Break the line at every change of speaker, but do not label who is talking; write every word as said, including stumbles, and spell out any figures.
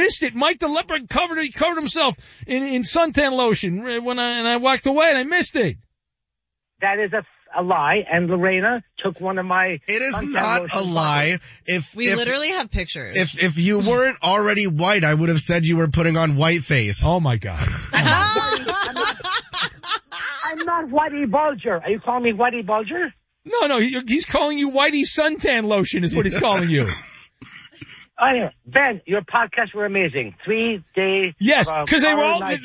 missed it. Mike the leopard covered he covered himself in, in suntan lotion when I, and I walked away and I missed it.
That is a, a lie, and Lorena took one of my...
It is not a lie. If
We
if,
literally have pictures.
If if you weren't already white, I would have said you were putting on white face.
Oh, my God.
I'm not, I'm not, I'm not Whitey Bulger. Are you calling me Whitey Bulger?
No, no, he, he's calling you Whitey suntan lotion is what he's calling you.
Oh, yeah. Ben, your podcasts were amazing. Three days.
Yes, because they were all...